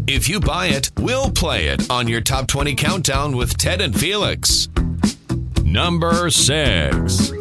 If you buy it, we'll play it on your Top 20 Countdown with Ted and Felix. Number 6.